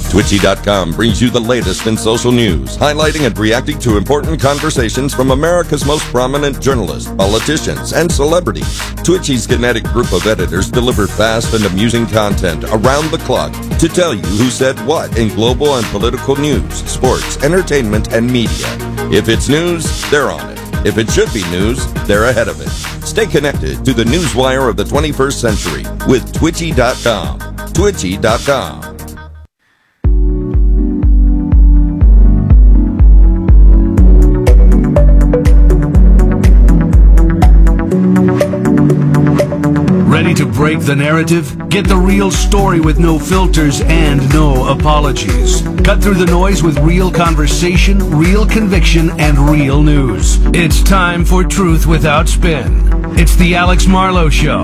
Twitchy.com brings you the latest in social news, highlighting and reacting to important conversations from America's most prominent journalists, politicians, and celebrities. Twitchy's kinetic group of editors deliver fast and amusing content around the clock to tell you who said what in global and political news, sports, entertainment, and media. If it's news, they're on it. If it should be news, they're ahead of it. Stay connected to the newswire of the 21st century with Twitchy.com. Twitchy.com. Ready to break the narrative? Get the real story with no filters and no apologies. Cut through the noise with real conversation, real conviction, and real news. It's time for Truth Without Spin. It's the Alex Marlow Show.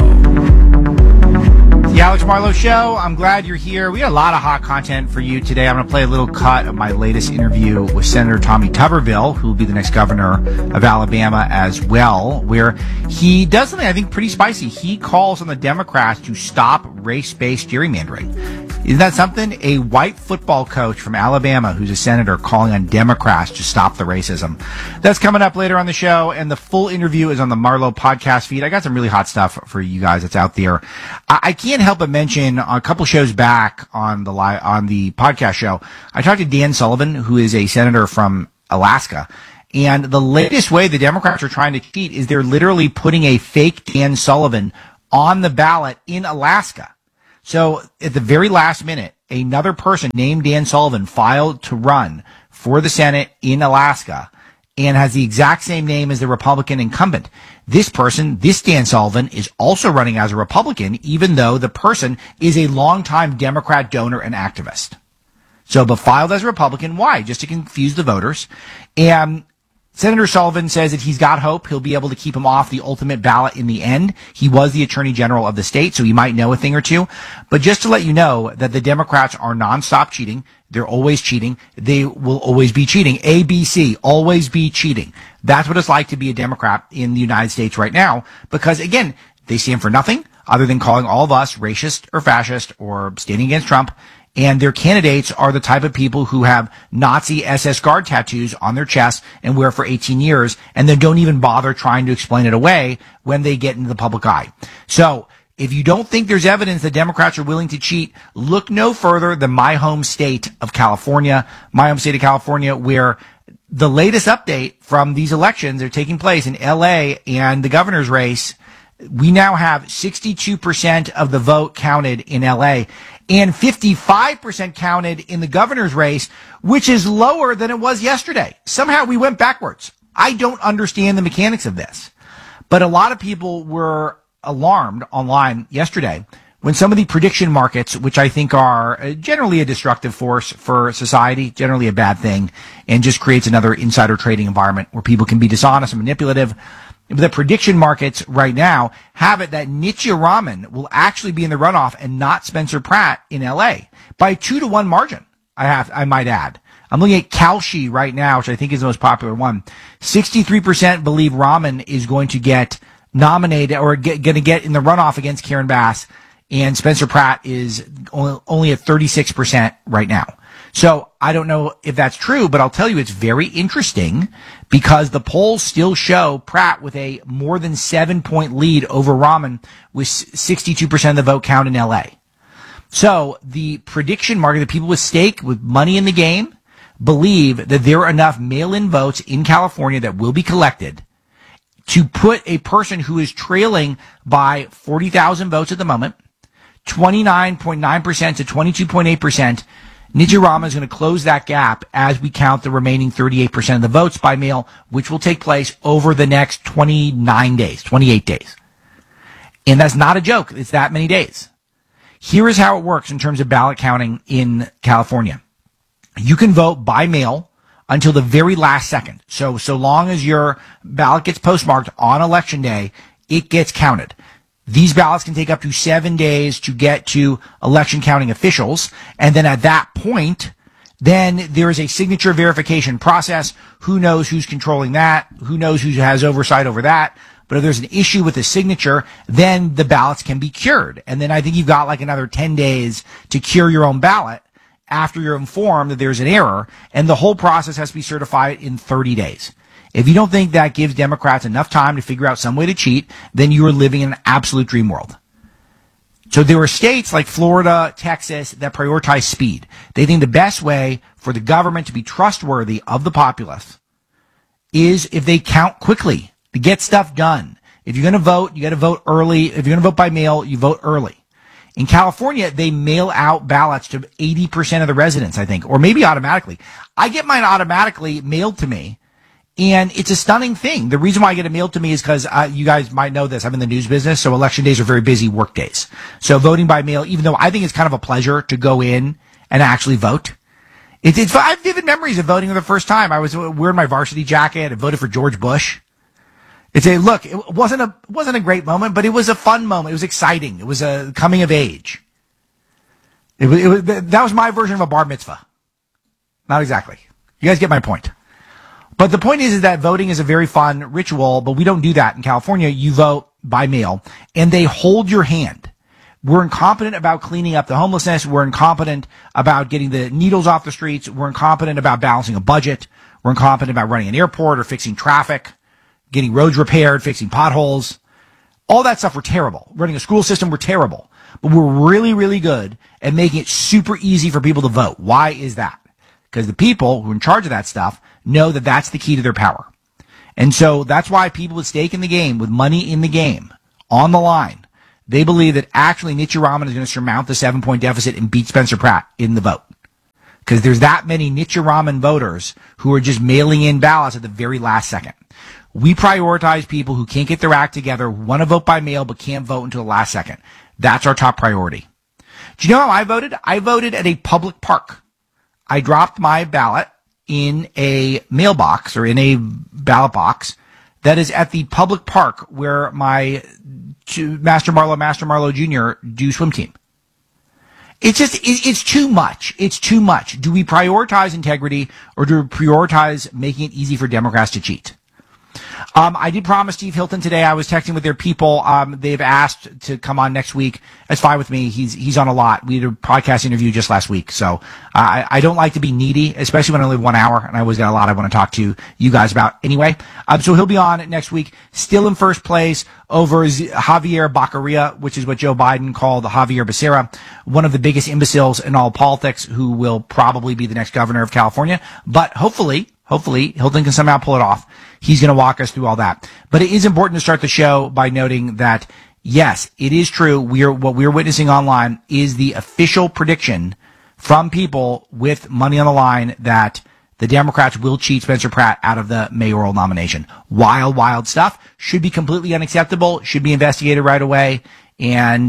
The Alex Marlow Show. I'm glad you're here. We got a lot of hot content for you today. I'm going to play a little cut of my latest interview with Senator Tommy Tuberville, who will be the next governor of Alabama as well, where he does something I think pretty spicy. He calls on the Democrats to stop race-based gerrymandering. Isn't that something? A white football coach from Alabama who's a senator calling on Democrats to stop the racism. That's coming up later on the show, and the full interview is on the Marlow podcast feed. I got some really hot stuff for you guys that's out there. I can't help but mention a couple shows back on the podcast show, I talked to Dan Sullivan, who is a senator from Alaska. And the latest way the Democrats are trying to cheat is they're literally putting a fake Dan Sullivan on the ballot in Alaska. So at the very last minute, another person named Dan Sullivan filed to run for the Senate in Alaska and has the exact same name as the Republican incumbent. This person, this Dan Sullivan, is also running as a Republican, even though the person is a longtime Democrat donor and activist. So, but filed as a Republican. Why? Just to confuse the voters. And Senator Sullivan says that he's got hope. He'll be able to keep him off the ultimate ballot in the end. He was the Attorney General of the state, so he might know a thing or two. But just to let you know that the Democrats are nonstop cheating. They're always cheating. They will always be cheating. ABC, always be cheating. That's what it's like to be a Democrat in the United States right now. Because, again, they stand for nothing other than calling all of us racist or fascist or standing against Trump. And their candidates are the type of people who have Nazi SS guard tattoos on their chest and wear for 18 years and then don't even bother trying to explain it away when they get into the public eye. So if you don't think there's evidence that Democrats are willing to cheat, look no further than my home state of California, where the latest update from these elections are taking place in LA and the governor's race. We now have 62% of the vote counted in LA and 55% counted in the governor's race, which is lower than it was yesterday. Somehow we went backwards. I don't understand the mechanics of this. But a lot of people were alarmed online yesterday when some of the prediction markets, which I think are generally a destructive force for society, generally a bad thing, and just creates another insider trading environment where people can be dishonest and manipulative. The prediction markets right now have it that Nitya Raman will actually be in the runoff and not Spencer Pratt in LA by a 2-1 margin. I might add. I'm looking at Kalshi right now, which I think is the most popular one. 63% believe Raman is going to get nominated or going to get in the runoff against Karen Bass, and Spencer Pratt is only at 36% right now. So I don't know if that's true, but I'll tell you it's very interesting because the polls still show Pratt with a more than 7-point lead over Raman with 62% of the vote count in LA. So the prediction market, the people with stake, with money in the game, believe that there are enough mail-in votes in California that will be collected to put a person who is trailing by 40,000 votes at the moment, 29.9% to 22.8%, Nitya Raman is going to close that gap as we count the remaining 38% of the votes by mail, which will take place over the next 28 days. And that's not a joke. It's that many days. Here is how it works in terms of ballot counting in California. You can vote by mail until the very last second. So long as your ballot gets postmarked on election day, it gets counted. These ballots can take up to 7 days to get to election counting officials. And then at that point, then there is a signature verification process. Who knows who's controlling that? Who knows who has oversight over that? But if there's an issue with the signature, then the ballots can be cured. And then I think you've got like another 10 days to cure your own ballot. after you're informed that there's an error, and the whole process has to be certified in 30 days. If you don't think that gives Democrats enough time to figure out some way to cheat, then you are living in an absolute dream world. So there are states like Florida, Texas that prioritize speed. They think the best way for the government to be trustworthy of the populace is if they count quickly to get stuff done. If you're going to vote, you got to vote early. If you're going to vote by mail, you vote early. In California, they mail out ballots to 80% of the residents, I think, or maybe automatically. I get mine automatically mailed to me, and it's a stunning thing. The reason why I get it mailed to me is because you guys might know this. I'm in the news business, so election days are very busy work days. So voting by mail, even though I think it's kind of a pleasure to go in and actually vote, I have vivid memories of voting for the first time. I was wearing my varsity jacket and voted for George Bush. It wasn't a great moment, but it was a fun moment. It was exciting. It was a coming of age. That was my version of a bar mitzvah. Not exactly. You guys get my point. But the point is that voting is a very fun ritual, but we don't do that in California. You vote by mail, and they hold your hand. We're incompetent about cleaning up the homelessness. We're incompetent about getting the needles off the streets. We're incompetent about balancing a budget. We're incompetent about running an airport or fixing traffic, getting roads repaired, fixing potholes. All that stuff, we're terrible. Running a school system, we're terrible. But we're really, really good at making it super easy for people to vote. Why is that? Because the people who are in charge of that stuff know that that's the key to their power. And so that's why people with stake in the game, with money in the game, on the line, they believe that actually Nitya Raman is going to surmount the 7-point deficit and beat Spencer Pratt in the vote. Because there's that many Nitya Raman voters who are just mailing in ballots at the very last second. We prioritize people who can't get their act together, want to vote by mail, but can't vote until the last second. That's our top priority. Do you know how I voted? I voted at a public park. I dropped my ballot in a mailbox or in a ballot box that is at the public park where my Master Marlowe Jr. do swim team. It's too much. It's too much. Do we prioritize integrity or do we prioritize making it easy for Democrats to cheat? I did promise Steve Hilton today. I was texting with their people. They've asked to come on next week. That's fine with me. He's on a lot. We did a podcast interview just last week. So, I don't like to be needy, especially when I live 1 hour and I always got a lot I want to talk to you guys about anyway. So he'll be on next week, still in first place over Javier Baccaria, which is what Joe Biden called Javier Becerra, one of the biggest imbeciles in all politics who will probably be the next governor of California. But hopefully Hilton can somehow pull it off. He's going to walk us through all that. But it is important to start the show by noting that, yes, it is true. What we're witnessing online is the official prediction from people with money on the line that the Democrats will cheat Spencer Pratt out of the mayoral nomination. Wild stuff. Should be completely unacceptable. Should be investigated right away. And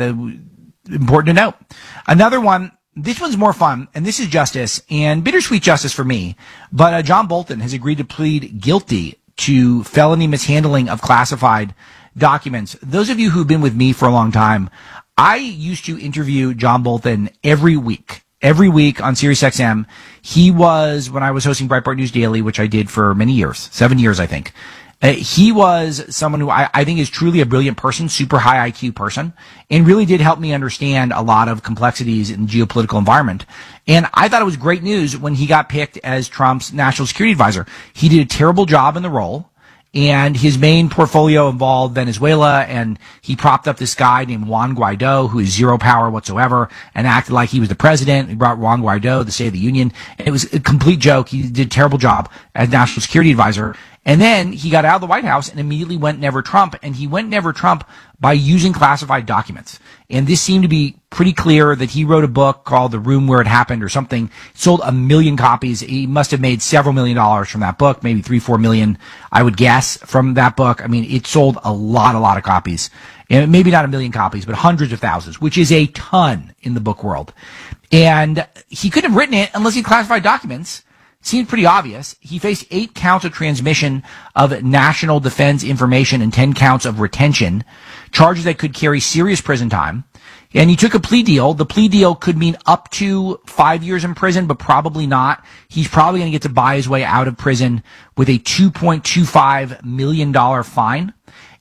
important to note. Another one. This one's more fun, and this is justice, and bittersweet justice for me. But John Bolton has agreed to plead guilty to felony mishandling of classified documents. Those of you who've been with me for a long time, I used to interview John Bolton every week on SiriusXM. He was, when I was hosting Breitbart News Daily, which I did for many years, 7 years, I think. He was someone who I think is truly a brilliant person, super high IQ person, and really did help me understand a lot of complexities in the geopolitical environment. And I thought it was great news when he got picked as Trump's national security advisor. He did a terrible job in the role, and his main portfolio involved Venezuela, and he propped up this guy named Juan Guaido, who has zero power whatsoever, and acted like he was the president. He brought Juan Guaido, the State of the Union, and it was a complete joke. He did a terrible job as national security advisor. And then he got out of the White House and immediately went Never Trump, and he went Never Trump by using classified documents. And this seemed to be pretty clear that he wrote a book called The Room Where It Happened or something. It sold 1 million copies. He must have made several $1 million from that book, maybe 3-4 million, I would guess, from that book. I mean, it sold a lot of copies. And maybe not 1 million copies, but hundreds of thousands, which is a ton in the book world. And he couldn't have written it unless he classified documents. Seemed pretty obvious. He faced 8 counts of transmission of national defense information and 10 counts of retention, charges that could carry serious prison time. And he took a plea deal. The plea deal could mean up to 5 years in prison, but probably not. He's probably going to get to buy his way out of prison with a $2.25 million fine.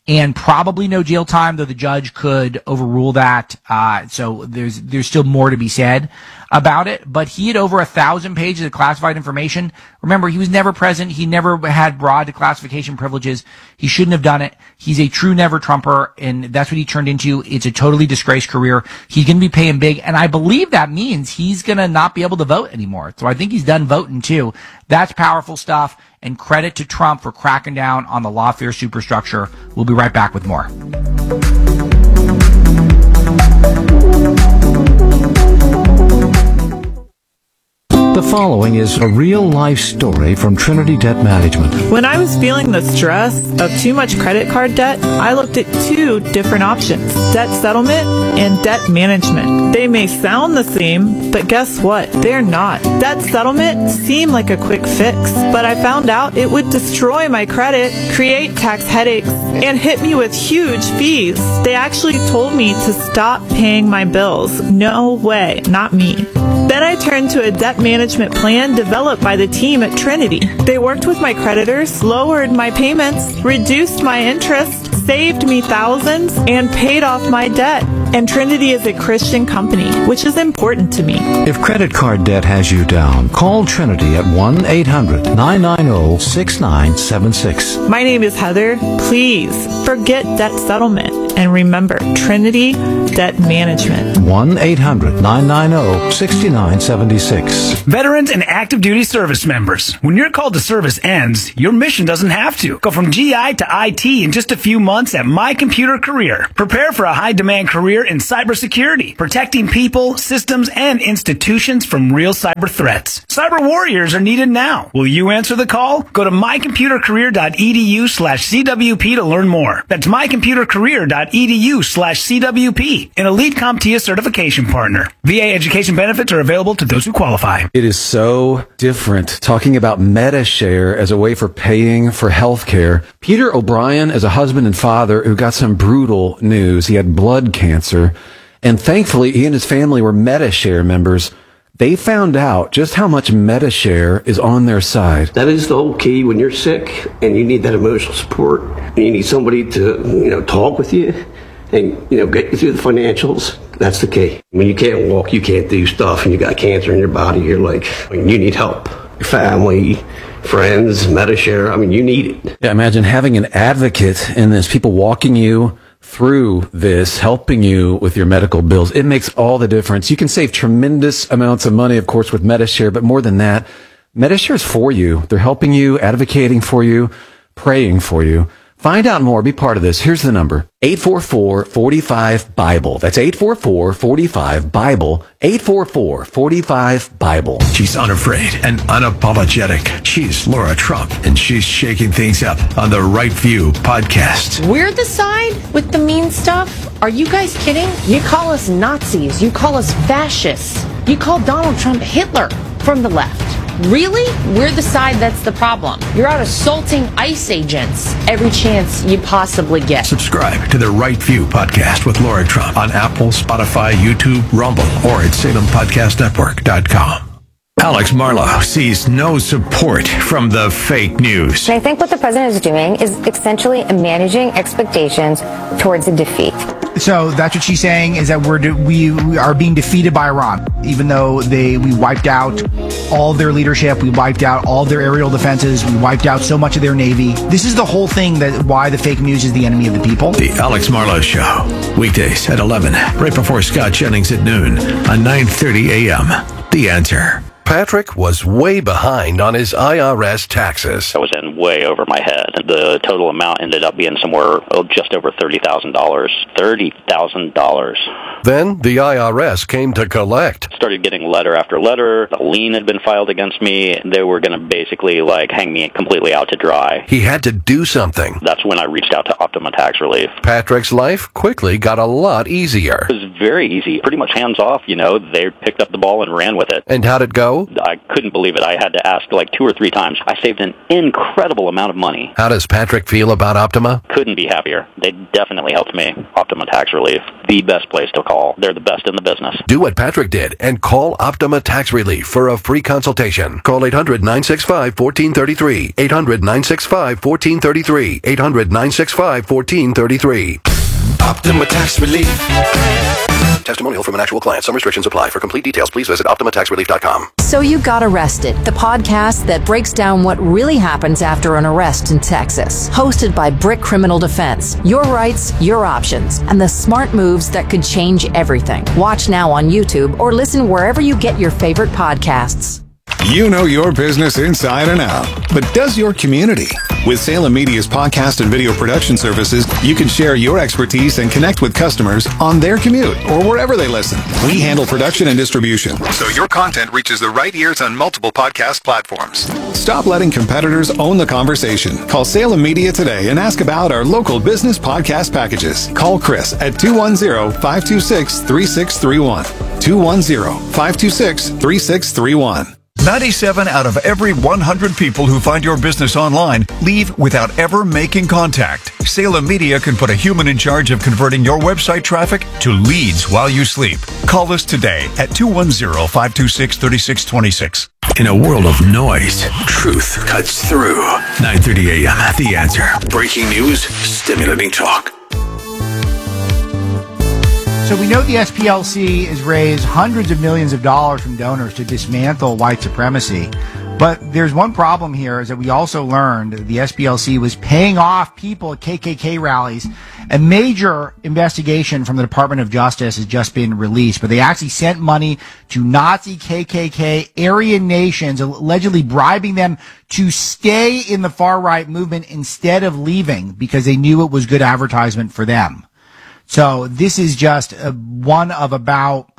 and probably no jail time, though the judge could overrule that. So there's still more to be said about it. But he had over 1,000 pages of classified information. Remember, he was never present. He never had broad declassification privileges. He shouldn't have done it. He's a true never Trumper, and that's what he turned into. It's a totally disgraced career. He's going to be paying big, and I believe that means he's going to not be able to vote anymore. So I think he's done voting too. That's powerful stuff, and credit to Trump for cracking down on the lawfare superstructure. We'll be right back with more. The following is a real-life story from Trinity Debt Management. When I was feeling the stress of too much credit card debt, I looked at two different options: debt settlement and debt management. They may sound the same, but guess what? They're not. Debt settlement seemed like a quick fix, but I found out it would destroy my credit, create tax headaches, and hit me with huge fees. They actually told me to stop paying my bills. No way, not me. Then I turned to a debt management plan developed by the team at Trinity. They worked with my creditors, lowered my payments, reduced my interest, saved me thousands, and paid off my debt. And Trinity is a Christian company, which is important to me. If credit card debt has you down, call Trinity at 1-800-990-6976. My name is Heather. Please forget debt settlement and remember Trinity Debt Management. 1-800-990-6976. Veterans and active duty service members, when your call to service ends, your mission doesn't have to. Go from GI to IT in just a few months at My Computer Career. Prepare for a high-demand career in cybersecurity, protecting people, systems, and institutions from real cyber threats. Cyber warriors are needed now. Will you answer the call? Go to mycomputercareer.edu/CWP to learn more. That's mycomputercareer.edu/CWP, an elite CompTIA certification partner. VA education benefits are available to those who qualify. It is so different talking about MediShare as a way for paying for health care. Peter O'Brien is a husband and father who got some brutal news. He had blood cancer, and thankfully he and his family were MediShare members. They found out just how much MediShare is on their side. That is the whole key when you're sick and you need that emotional support and you need somebody to, talk with you and, get you through the financials. That's the key. When you can't walk, you can't do stuff, and you got cancer in your body, you're like, you need help. Your family, friends, MediShare, you need it. Yeah, imagine having an advocate in this, people walking you through this, helping you with your medical bills. It makes all the difference. You can save tremendous amounts of money, of course, with MediShare, but more than that, MediShare is for you. They're helping you, advocating for you, praying for you. Find out more. Be part of this. Here's the number. 844-45-BIBLE. That's 844-45-BIBLE. 844-45-BIBLE. She's unafraid and unapologetic. She's Laura Trump, and she's shaking things up on the Right View podcast. We're the side with the mean stuff? Are you guys kidding? You call us Nazis. You call us fascists. You call Donald Trump Hitler from the left. Really? We're the side that's the problem. You're out assaulting ICE agents every chance you possibly get. Subscribe to the Right View podcast with Laura Trump on Apple, Spotify, YouTube, Rumble, or at SalemPodcastNetwork.com. Alex Marlow sees no support from the fake news. And I think what the president is doing is essentially managing expectations towards a defeat. So that's what she's saying, is that we are being defeated by Iran, even though we wiped out all their leadership, we wiped out all their aerial defenses, we wiped out so much of their navy. This is the whole thing, that why the fake news is the enemy of the people. The Alex Marlow Show, weekdays at 11, right before Scott Jennings at noon on 9:30 a.m. The Answer. Patrick was way behind on his IRS taxes. I was in way over my head. The total amount ended up being somewhere just over $30,000. $30,000. Then the IRS came to collect. Started getting letter after letter. A lien had been filed against me. They were going to basically hang me completely out to dry. He had to do something. That's when I reached out to Optima Tax Relief. Patrick's life quickly got a lot easier. It was very easy. Pretty much hands off, They picked up the ball and ran with it. And how'd it go? show? I couldn't believe it. I had to ask like 2 or 3 times. I saved an incredible amount of money. How does Patrick feel about Optima? Couldn't be happier. They definitely helped me. Optima Tax Relief, the best place to call. They're the best in the business. Do what Patrick did and call Optima Tax Relief for a free consultation. Call 800-965-1433. 800-965-1433. 800-965-1433. Optima Tax Relief. Testimonial from an actual client. Some restrictions apply. For complete details, please visit OptimaTaxRelief.com. So You Got Arrested, the podcast that breaks down what really happens after an arrest in Texas. Hosted by Brick Criminal Defense. Your rights, your options, and the smart moves that could change everything. Watch now on YouTube or listen wherever you get your favorite podcasts. You know your business inside and out, but does your community? With Salem Media's podcast and video production services, you can share your expertise and connect with customers on their commute or wherever they listen. We handle production and distribution, so your content reaches the right ears on multiple podcast platforms. Stop letting competitors own the conversation. Call Salem Media today and ask about our local business podcast packages. Call Chris at 210-526-3631. 210-526-3631. 97 out of every 100 people who find your business online leave without ever making contact. Salem Media can put a human in charge of converting your website traffic to leads while you sleep. Call us today at 210-526-3626. In a world of noise, truth cuts through. 9:30 a.m. The Answer. Breaking news, stimulating talk. So we know the SPLC has raised hundreds of millions of dollars from donors to dismantle white supremacy. But there's one problem here is that we also learned the SPLC was paying off people at KKK rallies. A major investigation from the Department of Justice has just been released, but they actually sent money to Nazi KKK Aryan nations, allegedly bribing them to stay in the far-right movement instead of leaving because they knew it was good advertisement for them. So this is just one of about,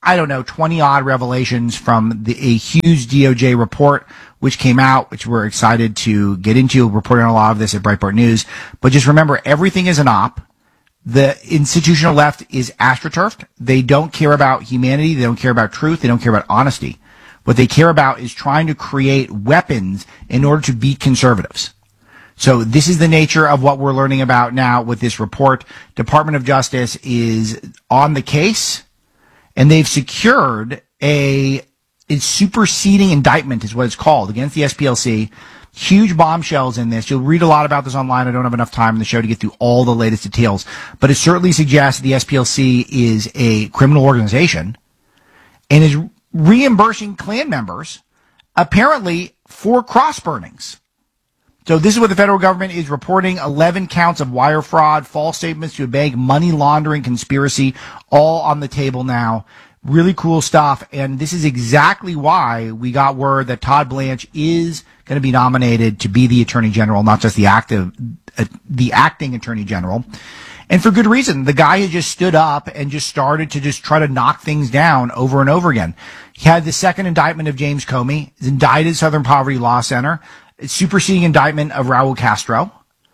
20-odd revelations from a huge DOJ report which came out, which we're excited to get into. We're reporting on a lot of this at Breitbart News. But just remember, everything is an op. The institutional left is astroturfed. They don't care about humanity. They don't care about truth. They don't care about honesty. What they care about is trying to create weapons in order to beat conservatives. So this is the nature of what we're learning about now with this report. Department of Justice is on the case, and they've secured a superseding indictment is what it's called against the SPLC. Huge bombshells in this. You'll read a lot about this online. I don't have enough time in the show to get through all the latest details, but it certainly suggests the SPLC is a criminal organization and is reimbursing Klan members apparently for cross burnings. So this is what the federal government is reporting: 11 counts of wire fraud, false statements to a bank, money laundering, conspiracy, all on the table now. Really cool stuff. And this is exactly why we got word that Todd Blanche is going to be nominated to be the Attorney General, not just the acting Attorney General. And for good reason. The guy has just stood up and just started to just try to knock things down over and over again. He had the second indictment of James Comey. He's indicted Southern Poverty Law Center. Superseding indictment of Raul Castro.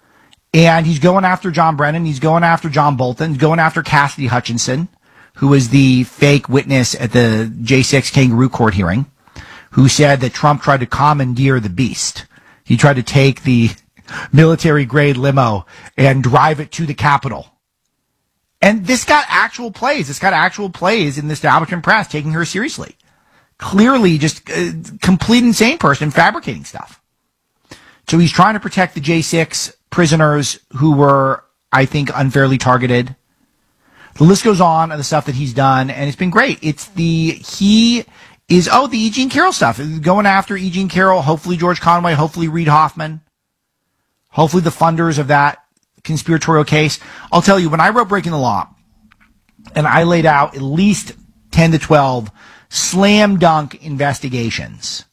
And he's going after John Brennan. He's going after John Bolton. He's going after Cassidy Hutchinson, who was the fake witness at the J6 kangaroo court hearing, who said that Trump tried to commandeer the beast. He tried to take the military-grade limo and drive it to the Capitol. And this got actual plays. This got actual plays in the establishment press taking her seriously. Clearly just a complete insane person fabricating stuff. So he's trying to protect the J6 prisoners who were, I think, unfairly targeted. The list goes on of the stuff that he's done, and it's been great. The E. Jean Carroll stuff. Going after E. Jean Carroll, hopefully George Conway, hopefully Reid Hoffman, hopefully the funders of that conspiratorial case. I'll tell you, when I wrote Breaking the Law, and I laid out at least 10 to 12 slam dunk investigations,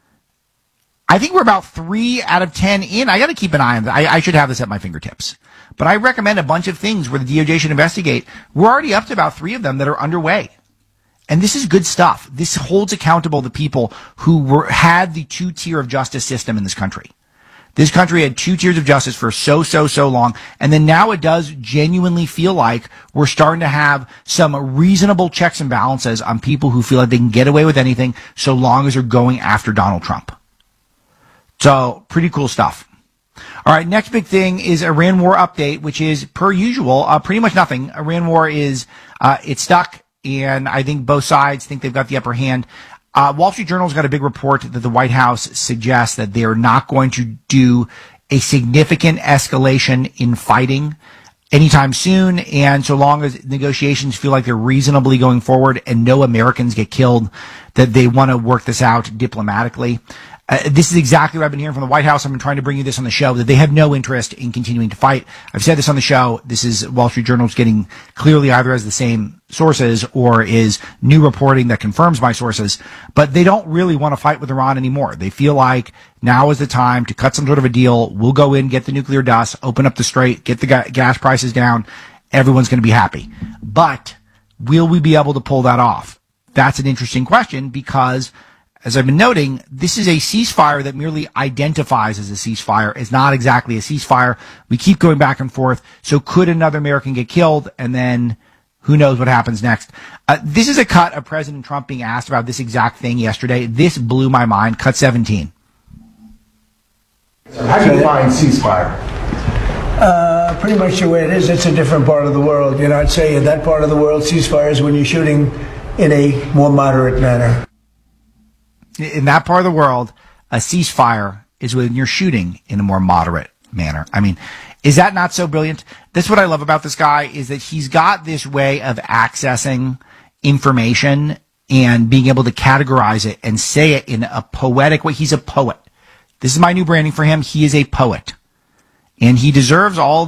I think we're about 3 out of 10 in. I got to keep an eye on that. I should have this at my fingertips. But I recommend a bunch of things where the DOJ should investigate. We're already up to about 3 of them that are underway. And this is good stuff. This holds accountable the people who had the 2-tier of justice system in this country. This country had 2 tiers of justice for so long, and then now it does genuinely feel like we're starting to have some reasonable checks and balances on people who feel like they can get away with anything so long as they're going after Donald Trump. So, pretty cool stuff. All right, next big thing is Iran war update, which is, per usual, pretty much nothing. Iran war is, it's stuck, and I think both sides think they've got the upper hand. Wall Street Journal's got a big report that the White House suggests that they are not going to do a significant escalation in fighting anytime soon, and so long as negotiations feel like they're reasonably going forward and no Americans get killed, that they want to work this out diplomatically. This is exactly what I've been hearing from the White House. I've been trying to bring you this on the show, that they have no interest in continuing to fight. I've said this on the show. This is Wall Street Journal's getting clearly either as the same sources or is new reporting that confirms my sources. But they don't really want to fight with Iran anymore. They feel like now is the time to cut some sort of a deal. We'll go in, get the nuclear dust, open up the strait, get the gas prices down. Everyone's going to be happy. But will we be able to pull that off? That's an interesting question because, as I've been noting, this is a ceasefire that merely identifies as a ceasefire. It's not exactly a ceasefire. We keep going back and forth. So could another American get killed? And then who knows what happens next? This is a cut of President Trump being asked about this exact thing yesterday. This blew my mind. Cut 17. How do you define ceasefire? Pretty much the way it is. It's a different part of the world. I'd say in that part of the world, ceasefire is when you're shooting in a more moderate manner. In that part of the world, a ceasefire is when you're shooting in a more moderate manner. I mean, is that not so brilliant? That's what I love about this guy, is that he's got this way of accessing information and being able to categorize it and say it in a poetic way. He's a poet. This is my new branding for him. He is a poet. And he deserves all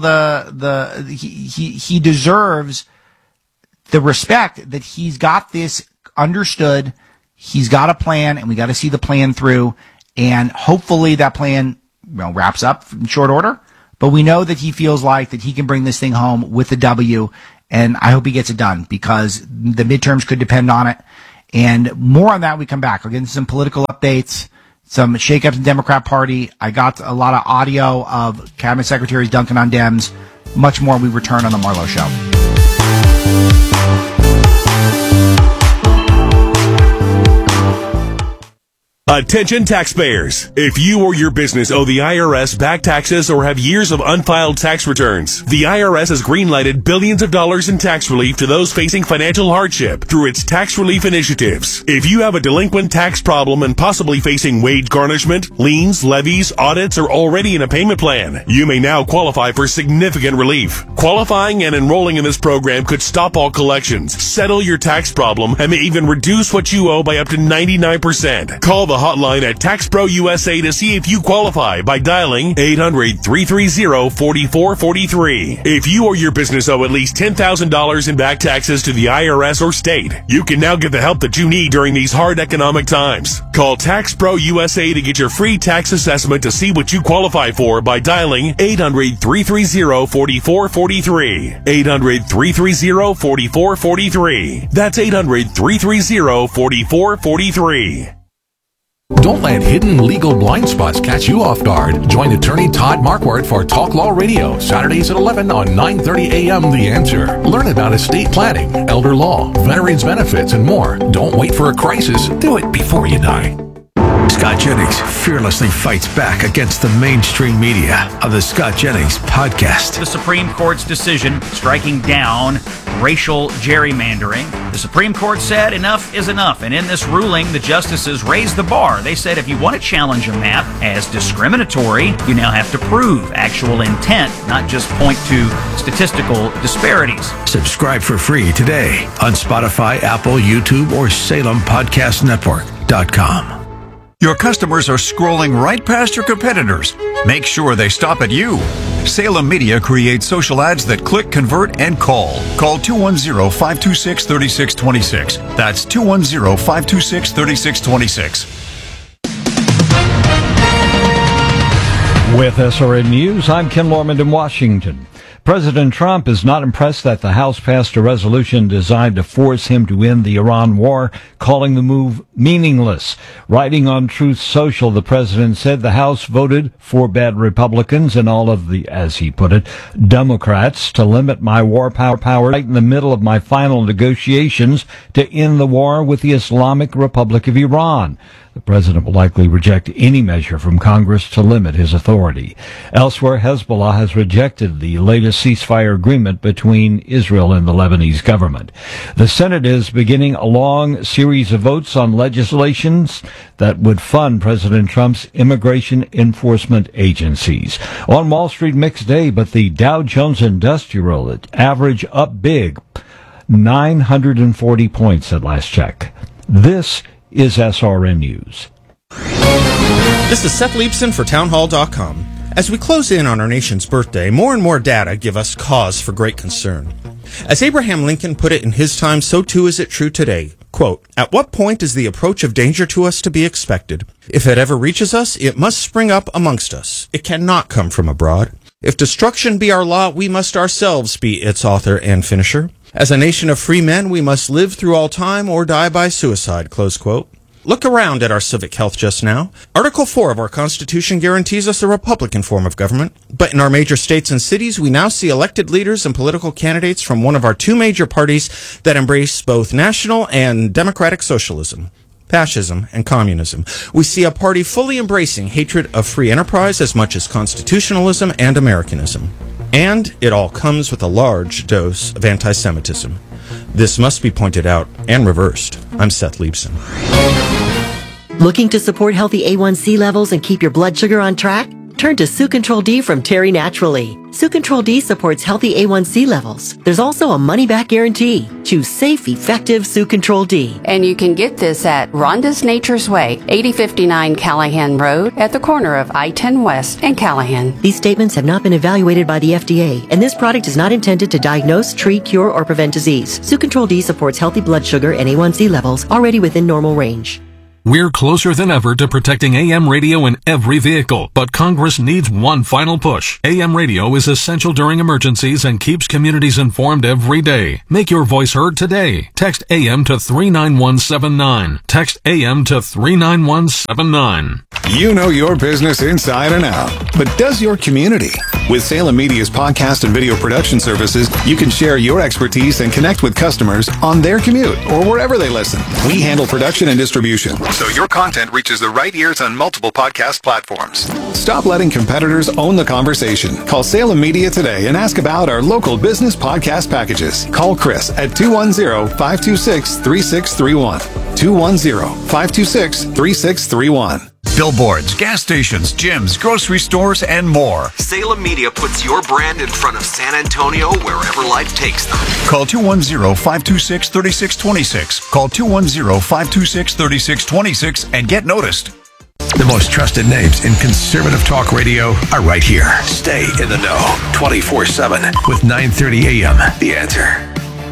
he deserves the respect that he's got this understood. He's got a plan, and we got to see the plan through, and hopefully that plan wraps up in short order. But we know that he feels like that he can bring this thing home with the W, and I hope he gets it done because the midterms could depend on it. And more on that when we come back. I'll get into some political updates, some shakeups in the Democrat Party. I got a lot of audio of Cabinet Secretaries dunking on Dems. Much more when we return on the Marlowe Show. Attention taxpayers. If you or your business owe the IRS back taxes or have years of unfiled tax returns, the IRS has greenlighted billions of dollars in tax relief to those facing financial hardship through its tax relief initiatives. If you have a delinquent tax problem and possibly facing wage garnishment, liens, levies, audits, or already in a payment plan, you may now qualify for significant relief. Qualifying and enrolling in this program could stop all collections, settle your tax problem, and may even reduce what you owe by up to 99%. Call the hotline at TaxPro USA to see if you qualify by dialing 800-330-4443. If you or your business owe at least $10,000 in back taxes to the IRS or state, you can now get the help that you need during these hard economic times. Call TaxPro USA to get your free tax assessment to see what you qualify for by dialing 800-330-4443. 800-330-4443. That's 800-330-4443. Don't let hidden legal blind spots catch you off guard. Join attorney Todd Marquardt for Talk Law Radio, Saturdays at 11 on 9:30 a.m. The Answer. Learn about estate planning, elder law, veterans benefits, and more. Don't wait for a crisis. Do it before you die. Scott Jennings fearlessly fights back against the mainstream media on the Scott Jennings Podcast. The Supreme Court's decision striking down racial gerrymandering. The Supreme Court said enough is enough, and in this ruling, the justices raised the bar. They said if you want to challenge a map as discriminatory, you now have to prove actual intent, not just point to statistical disparities. Subscribe for free today on Spotify, Apple, YouTube, or SalemPodcastNetwork.com. Your customers are scrolling right past your competitors. Make sure they stop at you. Salem Media creates social ads that click, convert, and call. Call 210-526-3626. That's 210-526-3626. With SRN News, I'm Ken Lorman in Washington. President Trump is not impressed that the House passed a resolution designed to force him to end the Iran war, calling the move meaningless. Writing on Truth Social, the president said the House voted for bad Republicans and all of the, as he put it, Democrats to limit my war power right in the middle of my final negotiations to end the war with the Islamic Republic of Iran. The president will likely reject any measure from Congress to limit his authority. Elsewhere, Hezbollah has rejected the latest ceasefire agreement between Israel and the Lebanese government. The Senate is beginning a long series of votes on legislations that would fund President Trump's immigration enforcement agencies. On Wall Street, mixed day, but the Dow Jones Industrial average up big, 940 points at last check. This is SRN News. This is Seth Leibson for townhall.com. As we close in on our nation's birthday, more and more data give us cause for great concern. As Abraham Lincoln put it in his time, so too is it true today. Quote, "At what point is the approach of danger to us to be expected? If it ever reaches us, it must spring up amongst us. It cannot come from abroad. If destruction be our lot, we must ourselves be its author and finisher. As a nation of free men, we must live through all time or die by suicide," close quote. Look around at our civic health just now. Article 4 of our Constitution guarantees us a Republican form of government. But in our major states and cities, we now see elected leaders and political candidates from one of our two major parties that embrace both national and democratic socialism, fascism, and communism. We see a party fully embracing hatred of free enterprise as much as constitutionalism and Americanism. And it all comes with a large dose of anti-Semitism. This must be pointed out and reversed. I'm Seth Leibson. Looking to support healthy A1C levels and keep your blood sugar on track? Turn to Sucontrol-D from Terry Naturally. Sucontrol-D supports healthy A1C levels. There's also a money-back guarantee. Choose safe, effective Sucontrol-D. And you can get this at Rhonda's Nature's Way, 8059 Callahan Road, at the corner of I-10 West and Callahan. These statements have not been evaluated by the FDA, and this product is not intended to diagnose, treat, cure, or prevent disease. Sucontrol-D supports healthy blood sugar and A1C levels already within normal range. We're closer than ever to protecting AM radio in every vehicle, but Congress needs one final push. AM radio is essential during emergencies and keeps communities informed every day. Make your voice heard today. Text AM to 39179. Text AM to 39179. You know your business inside and out, but does your community? With Salem Media's podcast and video production services, you can share your expertise and connect with customers on their commute or wherever they listen. We handle production and distribution, so your content reaches the right ears on multiple podcast platforms. Stop letting competitors own the conversation. Call Salem Media today and ask about our local business podcast packages. Call Chris at 210-526-3631. 210-526-3631. Billboards, gas stations, gyms, grocery stores, and more. Salem Media puts your brand in front of San Antonio wherever life takes them. Call 210-526-3626. Call 210-526-3626 and get noticed. The most trusted names in conservative talk radio are right here. Stay in the know 24/7 with 9:30 a.m. The Answer.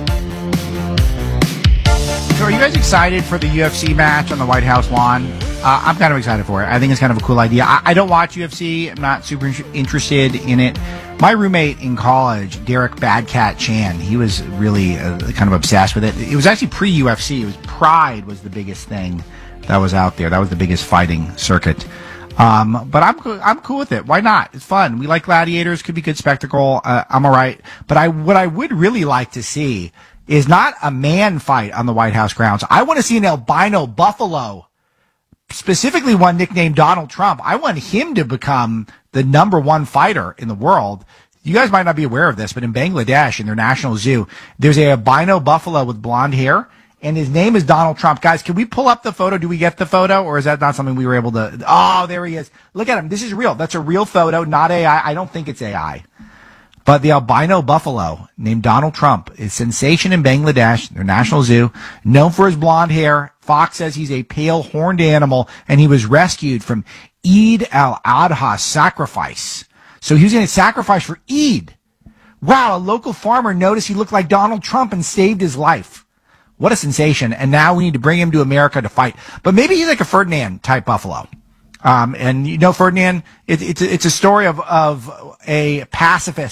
So are you guys excited for the UFC match on the White House lawn? I'm kind of excited for it. I think it's kind of a cool idea. I don't watch UFC. I'm not super interested in it. My roommate in college, Derek Badcat Chan, he was really kind of obsessed with it. It was actually pre-UFC. It was Pride was the biggest thing that was out there. That was the biggest fighting circuit. But I'm cool with it. Why not? It's fun. We like gladiators. Could be good spectacle. I'm all right. But what I would really like to see is not a man fight on the White House grounds. I want to see an albino buffalo, specifically one nicknamed Donald Trump. I want him to become the number one fighter in the world. You guys might not be aware of this, but in Bangladesh, in their national zoo, there's a albino buffalo with blonde hair, and his name is Donald Trump. Guys, can we pull up the photo? Do we get the photo, or is that not something we were able to? Oh, there he is. Look at him. This is real. That's a real photo, not AI. I don't think it's AI. But the albino buffalo named Donald Trump is a sensation in Bangladesh, their national zoo, known for his blonde hair. Fox says he's a pale horned animal, and he was rescued from Eid al-Adha sacrifice. So he was going to sacrifice for Eid. Wow, a local farmer noticed he looked like Donald Trump and saved his life. What a sensation. And now we need to bring him to America to fight. But maybe he's like a Ferdinand type buffalo. And you know, Ferdinand, it's a story of a pacifist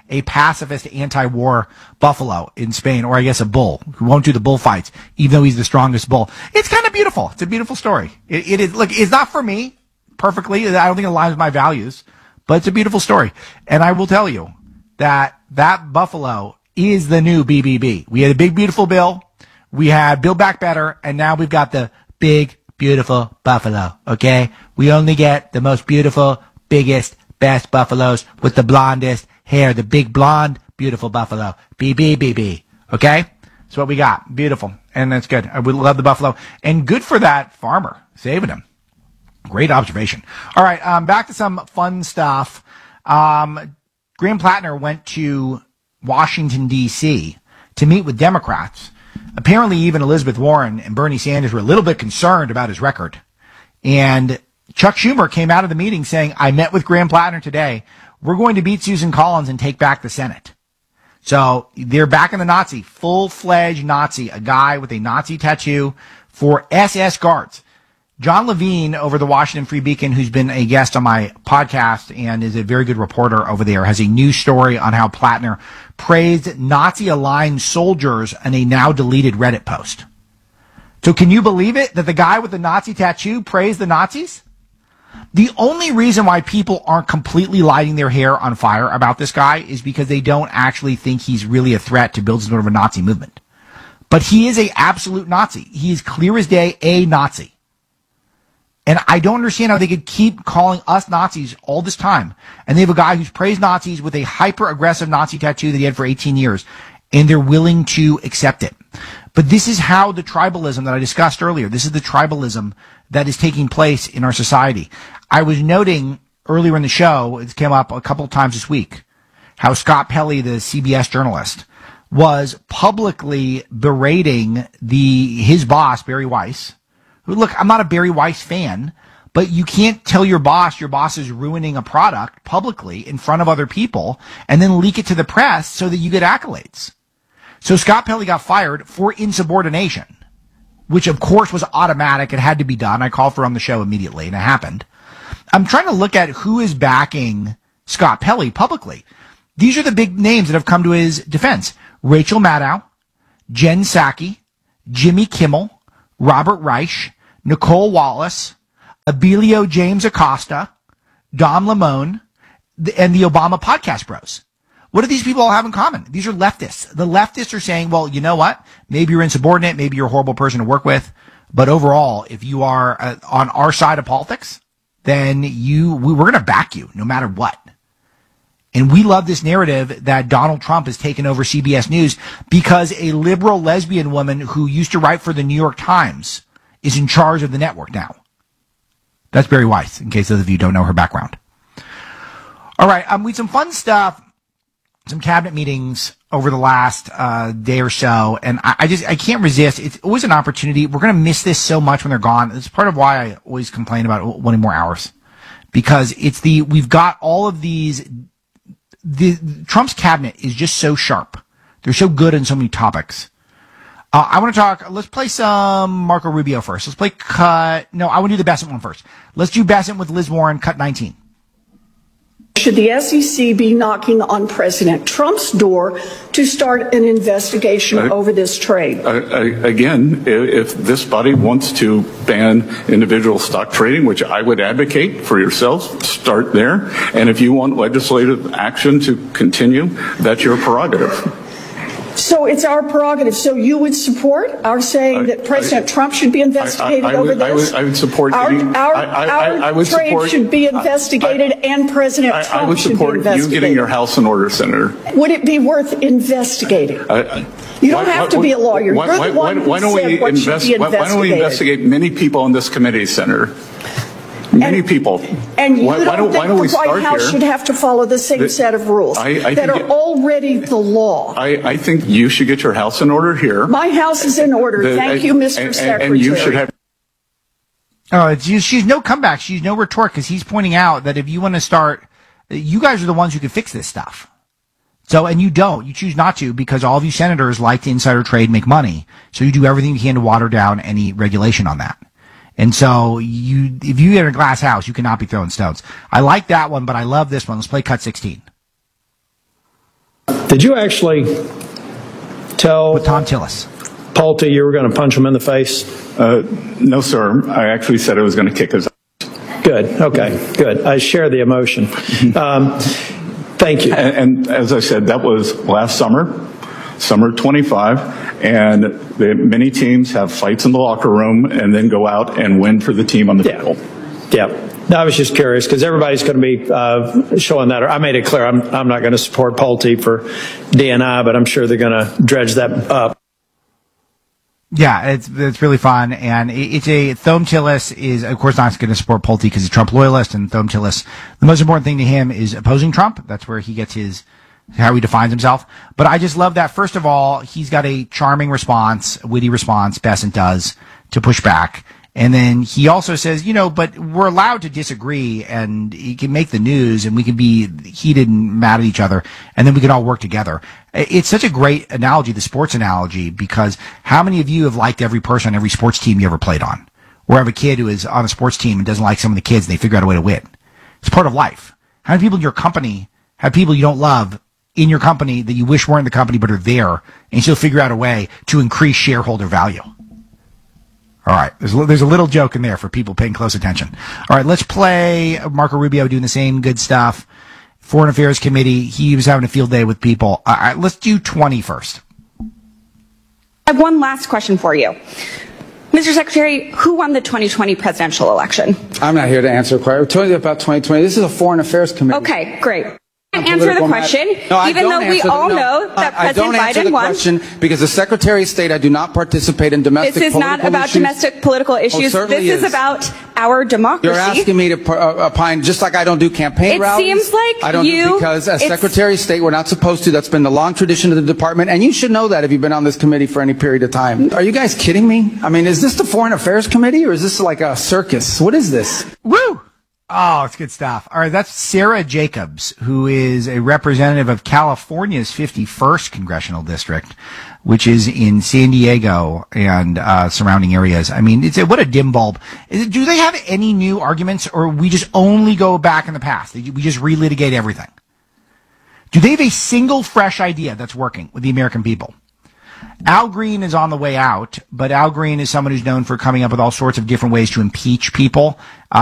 a pacifist anti-war buffalo in Spain, or I guess a bull who won't do the bullfights, even though he's the strongest bull. It's kind of beautiful. It's a beautiful story. It is. Look, it's not for me perfectly. I don't think it aligns with my values, but it's a beautiful story. And I will tell you that buffalo is the new BBB. We had a big, beautiful Bill. We had Build Back Better, and now we've got the big, beautiful buffalo, okay? We only get the most beautiful, biggest, best buffaloes with the blondest hair, the big, blonde, beautiful buffalo. BBBB, okay? That's what we got. Beautiful. And that's good. I would love the buffalo. And good for that farmer, saving him. Great observation. All right, back to some fun stuff. Graham Plattner went to Washington, D.C. to meet with Democrats. Apparently, even Elizabeth Warren and Bernie Sanders were a little bit concerned about his record. And Chuck Schumer came out of the meeting saying, I met with Graham Plattner today. We're going to beat Susan Collins and take back the Senate. So they're back in the Nazi, full-fledged Nazi, a guy with a Nazi tattoo for SS guards. John Levine over the Washington Free Beacon, who's been a guest on my podcast and is a very good reporter over there, has a news story on how Plattner praised Nazi-aligned soldiers in a now-deleted Reddit post. So can you believe it, that the guy with the Nazi tattoo praised the Nazis? The only reason why people aren't completely lighting their hair on fire about this guy is because they don't actually think he's really a threat to build some sort of a Nazi movement. But he is an absolute Nazi. He is clear as day a Nazi. And I don't understand how they could keep calling us Nazis all this time. And they have a guy who's praised Nazis with a hyper-aggressive Nazi tattoo that he had for 18 years. And they're willing to accept it. But this is how the tribalism that I discussed earlier, this is the tribalism that is taking place in our society. I was noting earlier in the show, it came up a couple of times this week, how Scott Pelley, the CBS journalist, was publicly berating his boss, Barry Weiss. Look, I'm not a Barry Weiss fan, but you can't tell your boss is ruining a product publicly in front of other people and then leak it to the press so that you get accolades. So Scott Pelley got fired for insubordination, which of course was automatic. It had to be done. I called for it on the show immediately, and it happened. I'm trying to look at who is backing Scott Pelley publicly. These are the big names that have come to his defense. Rachel Maddow, Jen Psaki, Jimmy Kimmel, Robert Reich, Nicole Wallace, Abilio James Acosta, Dom Lemon, and the Obama Podcast Bros. What do these people all have in common? These are leftists. The leftists are saying, well, you know what? Maybe you're insubordinate. Maybe you're a horrible person to work with. But overall, if you are on our side of politics, then we're going to back you no matter what. And we love this narrative that Donald Trump has taken over CBS News because a liberal lesbian woman who used to write for the New York Times is in charge of the network now. That's Barry Weiss, in case those of you don't know her background. All right, we had some fun stuff, some cabinet meetings over the last day or so, and I can't resist. It's always an opportunity. We're going to miss this so much when they're gone. It's part of why I always complain about wanting more hours, because we've got all of these. Trump's cabinet is just so sharp. They're so good on so many topics. I want to talk, let's play some Marco Rubio first. Let's play I want to do the Bessent one first. Let's do Bessent with Liz Warren, cut 19. Should the SEC be knocking on President Trump's door to start an investigation over this trade? Again, if this body wants to ban individual stock trading, which I would advocate for yourselves, start there. And if you want legislative action to continue, that's your prerogative. So it's our prerogative. So you would support our saying that President Trump should be investigated over this? I would support our trade should be investigated and President Trump should be investigated. I would support you getting your house in order, Senator. Would it be worth investigating? You don't have to be a lawyer. You're the one who said what should be investigated. Why don't we investigate many people on this committee, Senator? Many people. And you don't think the White House should have to follow the same set of rules that are already the law? I think you should get your house in order here. My house is in order. Thank you, Mr. Secretary. And you should have. She's no comeback. She's no retort, because he's pointing out that if you want to start, you guys are the ones who can fix this stuff. So, and you don't. You choose not to, because all of you senators like to insider trade, make money. So you do everything you can to water down any regulation on that. And so if you get a glass house, you cannot be throwing stones. I like that one, but I love this one. Let's play cut 16. Did you actually tell with Tom Tillis Pulte you were going to punch him in the face? No, sir. I actually said I was going to kick his ass. Good. Okay. Good. I share the emotion. Thank you. And as I said, that was last summer 25, and many teams have fights in the locker room and then go out and win for the team on the field. Yeah. No, I was just curious because everybody's going to be showing that. I made it clear I'm not going to support Pulte for DNI, but I'm sure they're going to dredge that up. Yeah, it's really fun, and Thom Tillis is, of course, not going to support Pulte because he's a Trump loyalist, and Thom Tillis, the most important thing to him is opposing Trump. That's where he gets how he defines himself. But I just love that, first of all, he's got a charming response, a witty response, Bessent does, to push back. And then he also says, but we're allowed to disagree, and he can make the news, and we can be heated and mad at each other, and then we can all work together. It's such a great analogy, the sports analogy, because how many of you have liked every person on every sports team you ever played on? Or have a kid who is on a sports team and doesn't like some of the kids, and they figure out a way to win? It's part of life. How many people in your company have people you don't love in your company that you wish weren't in the company but are there, and you still figure out a way to increase shareholder value? All right, there's a little joke in there for people paying close attention. All right, let's play Marco Rubio doing the same good stuff. Foreign Affairs Committee, he was having a field day with people. All right, let's do 20 first. I have one last question for you. Mr. Secretary, who won the 2020 presidential election? I'm not here to answer a question. I told you about 2020. This is a Foreign Affairs Committee. Okay, great. Answer the question, even though we all know that President Biden won. Question because the Secretary of State, I do not participate in domestic political issues. This is not about domestic political issues. This is about our democracy. You're asking me to opine just like I don't do campaign rallies. It seems like I don't do because as Secretary of State, we're not supposed to. That's been the long tradition of the department, and you should know that if you've been on this committee for any period of time. Are you guys kidding me? I mean, is this the Foreign Affairs Committee or is this like a circus? What is this? Woo! Oh, it's good stuff. All right, that's Sarah Jacobs, who is a representative of California's 51st congressional district, which is in San Diego and surrounding areas. I mean, what a dim bulb. Do they have any new arguments, or we just only go back in the past? We just relitigate everything? Do they have a single fresh idea that's working with the American people? Al Green is on the way out, but Al Green is someone who's known for coming up with all sorts of different ways to impeach people.